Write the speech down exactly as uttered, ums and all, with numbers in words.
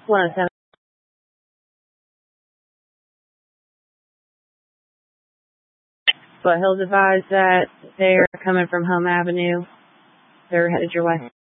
one oh seven. But Hills advised that they're coming from Home Avenue. They're headed your way.